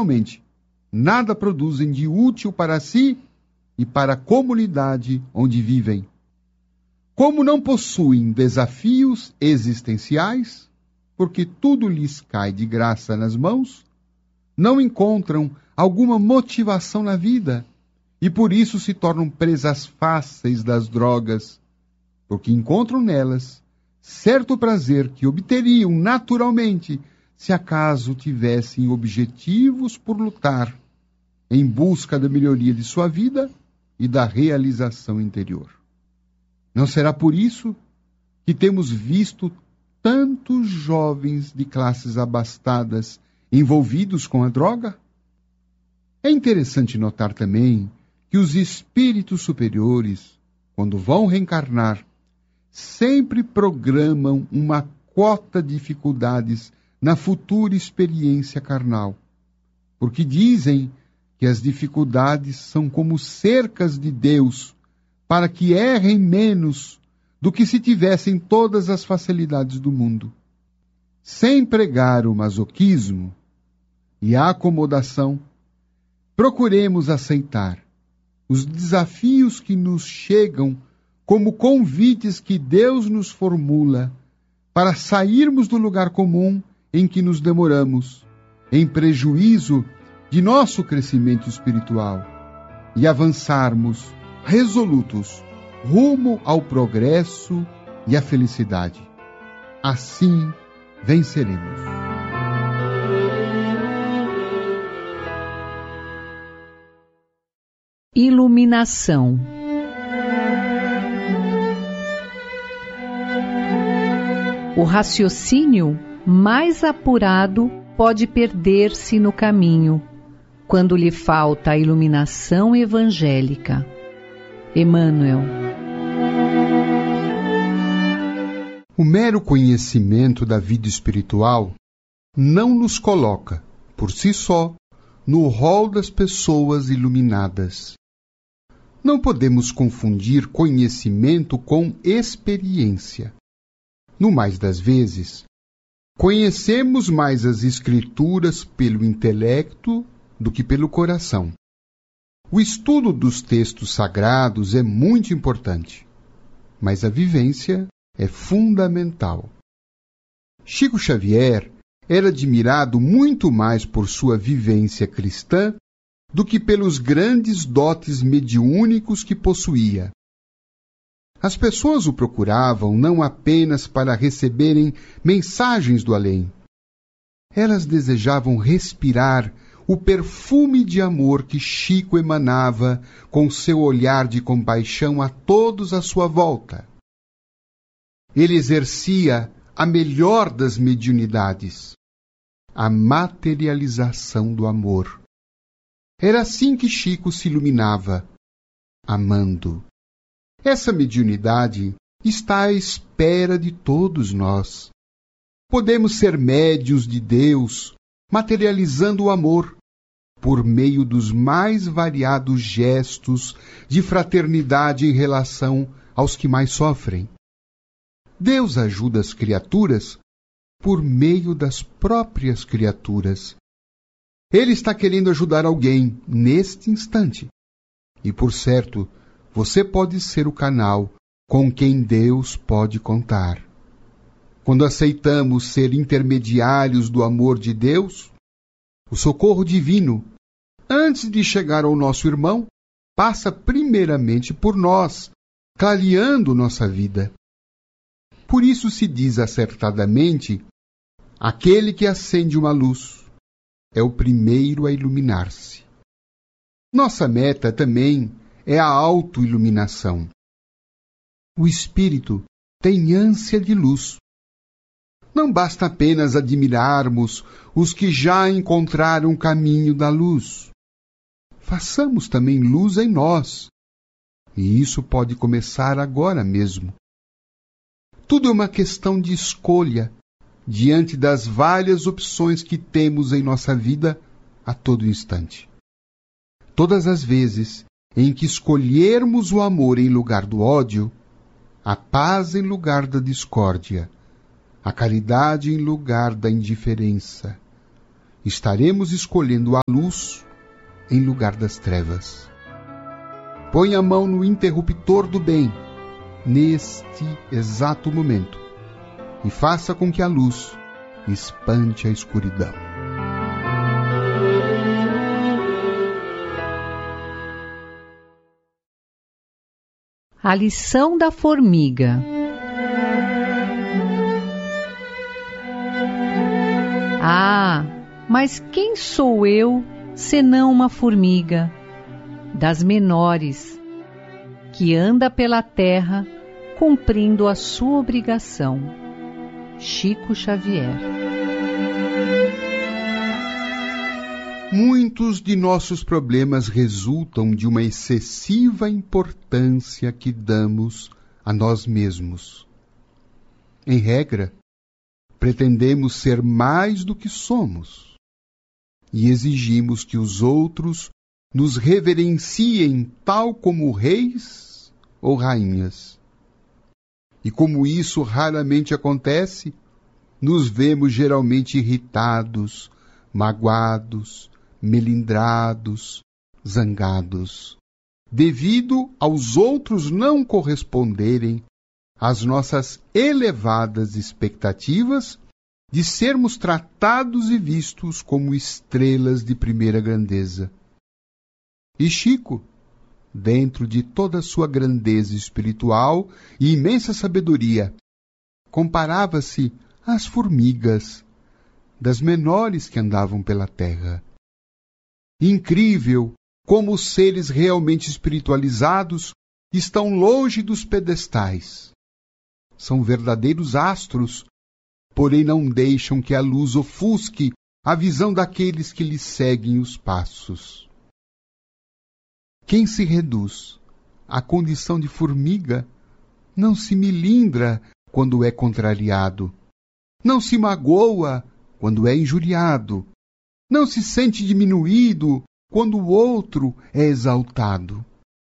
finalmente, nada produzem de útil para si e para a comunidade onde vivem. Como não possuem desafios existenciais, porque tudo lhes cai de graça nas mãos, não encontram alguma motivação na vida e por isso se tornam presas fáceis das drogas, porque encontram nelas certo prazer que obteriam naturalmente se acaso tivessem objetivos por lutar em busca da melhoria de sua vida e da realização interior. Não será por isso que temos visto tantos jovens de classes abastadas envolvidos com a droga? É interessante notar também que os espíritos superiores, quando vão reencarnar, sempre programam uma cota de dificuldades na futura experiência carnal, porque dizem que as dificuldades são como cercas de Deus para que errem menos do que se tivessem todas as facilidades do mundo. Sem pregar o masoquismo e a acomodação, procuremos aceitar os desafios que nos chegam como convites que Deus nos formula para sairmos do lugar comum em que nos demoramos, em prejuízo de nosso crescimento espiritual, e avançarmos resolutos rumo ao progresso e à felicidade. Assim venceremos. Iluminação. O raciocínio mais apurado pode perder-se no caminho, quando lhe falta a iluminação evangélica. Emmanuel. O mero conhecimento da vida espiritual não nos coloca, por si só, no rol das pessoas iluminadas. Não podemos confundir conhecimento com experiência. No mais das vezes, conhecemos mais as Escrituras pelo intelecto do que pelo coração. O estudo dos textos sagrados é muito importante, mas a vivência é fundamental. Chico Xavier era admirado muito mais por sua vivência cristã do que pelos grandes dotes mediúnicos que possuía. As pessoas o procuravam não apenas para receberem mensagens do além. Elas desejavam respirar o perfume de amor que Chico emanava com seu olhar de compaixão a todos à sua volta. Ele exercia a melhor das mediunidades, a materialização do amor. Era assim que Chico se iluminava, amando. Essa mediunidade está à espera de todos nós. Podemos ser médiuns de Deus, materializando o amor, por meio dos mais variados gestos de fraternidade em relação aos que mais sofrem. Deus ajuda as criaturas por meio das próprias criaturas. Ele está querendo ajudar alguém neste instante. E, por certo, você pode ser o canal com quem Deus pode contar. Quando aceitamos ser intermediários do amor de Deus, o socorro divino, antes de chegar ao nosso irmão, passa primeiramente por nós, clareando nossa vida. Por isso se diz acertadamente, aquele que acende uma luz é o primeiro a iluminar-se. Nossa meta também é a autoiluminação. O espírito tem ânsia de luz. Não basta apenas admirarmos os que já encontraram o caminho da luz. Façamos também luz em nós. E isso pode começar agora mesmo. Tudo é uma questão de escolha diante das várias opções que temos em nossa vida a todo instante. Todas as vezes em que escolhermos o amor em lugar do ódio, a paz em lugar da discórdia, a caridade em lugar da indiferença, estaremos escolhendo a luz em lugar das trevas. Põe a mão no interruptor do bem, neste exato momento, e faça com que a luz espante a escuridão. A lição da formiga. Ah, mas quem sou eu, senão uma formiga, das menores, que anda pela terra cumprindo a sua obrigação. Chico Xavier. Muitos de nossos problemas resultam de uma excessiva importância que damos a nós mesmos. Em regra, pretendemos ser mais do que somos e exigimos que os outros nos reverenciem tal como reis ou rainhas. E como isso raramente acontece, nos vemos geralmente irritados, magoados, melindrados, zangados, devido aos outros não corresponderem às nossas elevadas expectativas de sermos tratados e vistos como estrelas de primeira grandeza. E Chico, dentro de toda a sua grandeza espiritual e imensa sabedoria, comparava-se às formigas, das menores que andavam pela terra. Incrível como os seres realmente espiritualizados estão longe dos pedestais. São verdadeiros astros, porém não deixam que a luz ofusque a visão daqueles que lhes seguem os passos. Quem se reduz à condição de formiga não se melindra quando é contrariado, não se magoa quando é injuriado, não se sente diminuído quando o outro é exaltado.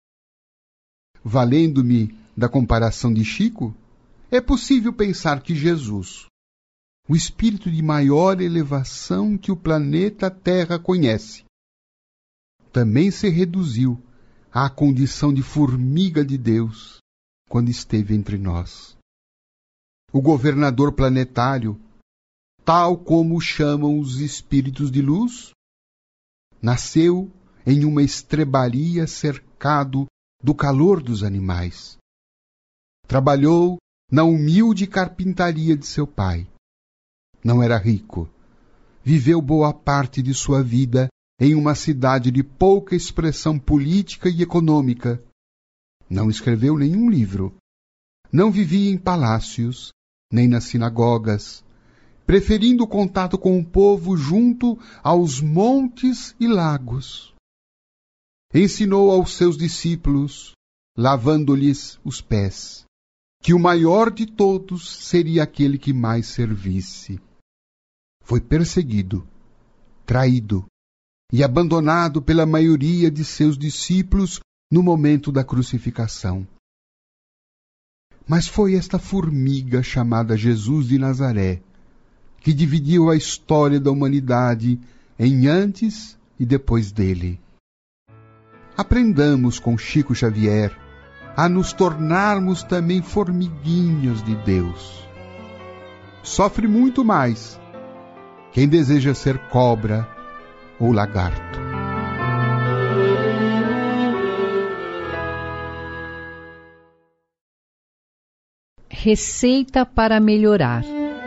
Valendo-me da comparação de Chico, é possível pensar que Jesus, o espírito de maior elevação que o planeta Terra conhece, também se reduziu à condição de formiga de Deus quando esteve entre nós. O governador planetário, tal como o chamam os espíritos de luz, nasceu em uma estrebaria cercado do calor dos animais. Trabalhou na humilde carpintaria de seu pai. Não era rico. Viveu boa parte de sua vida em uma cidade de pouca expressão política e econômica. Não escreveu nenhum livro. Não vivia em palácios, nem nas sinagogas, preferindo o contato com o povo junto aos montes e lagos. Ensinou aos seus discípulos, lavando-lhes os pés, que o maior de todos seria aquele que mais servisse. Foi perseguido, traído e abandonado pela maioria de seus discípulos no momento da crucificação. Mas foi esta formiga chamada Jesus de Nazaré que dividiu a história da humanidade em antes e depois dele. Aprendamos com Chico Xavier a nos tornarmos também formiguinhas de Deus. Sofre muito mais quem deseja ser cobra ou lagarto. Receita para melhorar.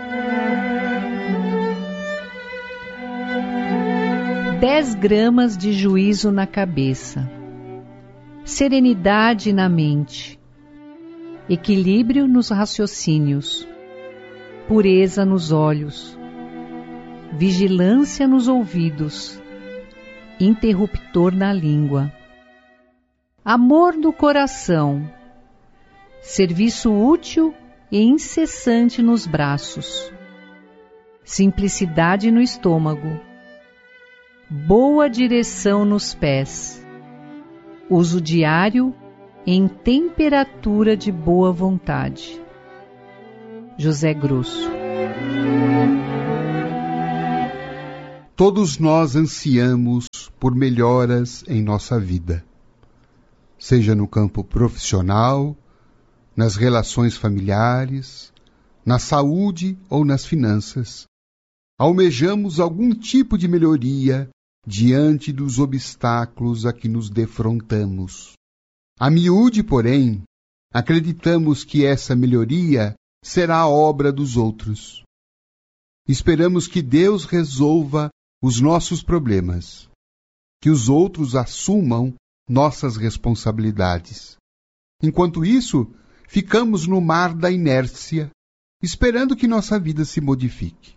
Dez gramas de juízo na cabeça, serenidade na mente, equilíbrio nos raciocínios, pureza nos olhos, vigilância nos ouvidos, interruptor na língua, amor no coração, serviço útil e incessante nos braços, simplicidade no estômago, boa direção nos pés, uso diário em temperatura de boa vontade. José Grosso. Todos nós ansiamos por melhoras em nossa vida, seja no campo profissional, nas relações familiares, na saúde ou nas finanças. Almejamos algum tipo de melhoria diante dos obstáculos a que nos defrontamos. A miúde, porém, acreditamos que essa melhoria será a obra dos outros. Esperamos que Deus resolva os nossos problemas, que os outros assumam nossas responsabilidades. Enquanto isso, ficamos no mar da inércia, esperando que nossa vida se modifique.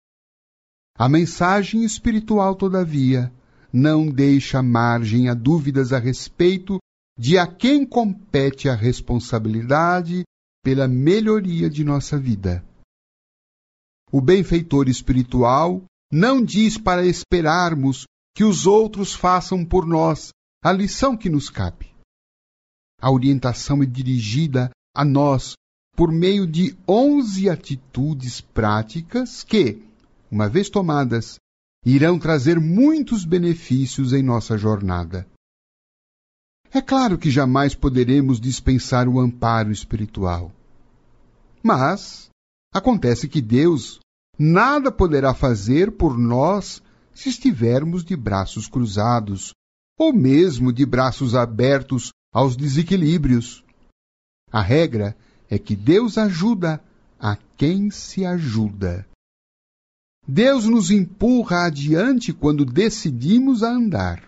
A mensagem espiritual, todavia, não deixa margem a dúvidas a respeito de a quem compete a responsabilidade pela melhoria de nossa vida. O benfeitor espiritual não diz para esperarmos que os outros façam por nós a lição que nos cabe. A orientação é dirigida a nós por meio de 11 atitudes práticas que, uma vez tomadas, irão trazer muitos benefícios em nossa jornada. É claro que jamais poderemos dispensar o amparo espiritual. Mas acontece que Deus nada poderá fazer por nós se estivermos de braços cruzados, ou mesmo de braços abertos aos desequilíbrios. A regra é que Deus ajuda a quem se ajuda. Deus nos empurra adiante quando decidimos a andar.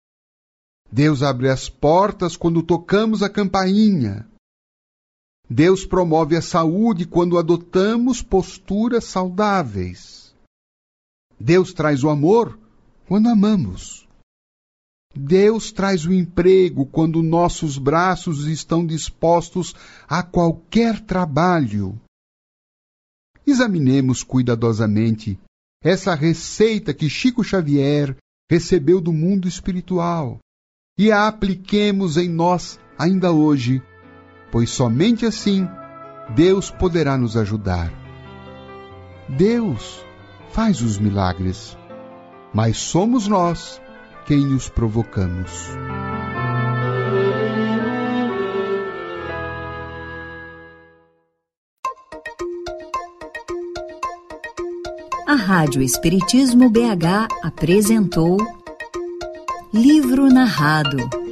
Deus abre as portas quando tocamos a campainha. Deus promove a saúde quando adotamos posturas saudáveis. Deus traz o amor quando amamos. Deus traz o emprego quando nossos braços estão dispostos a qualquer trabalho. Examinemos cuidadosamente essa receita que Chico Xavier recebeu do mundo espiritual e a apliquemos em nós ainda hoje, pois somente assim Deus poderá nos ajudar. Deus faz os milagres, mas somos nós quem os provocamos. A Rádio Espiritismo BH apresentou Livro Narrado.